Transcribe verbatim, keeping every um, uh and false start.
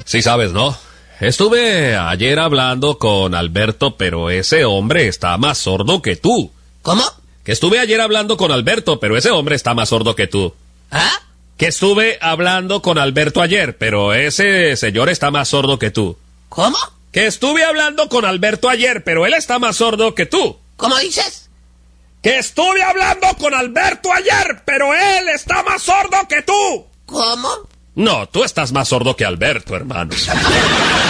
Sí sabes, ¿no? Estuve ayer hablando con Alberto, pero ese hombre está más sordo que tú. ¿Cómo? Que estuve ayer hablando con Alberto, pero ese hombre está más sordo que tú. ¿Ah? Que estuve hablando con Alberto ayer, pero ese señor está más sordo que tú. ¿Cómo? Que estuve hablando con Alberto ayer, pero él está más sordo que tú. ¿Cómo dices? Que estuve hablando con Alberto ayer, pero él está más sordo que tú. ¿Cómo? No, tú estás más sordo que Alberto, hermano.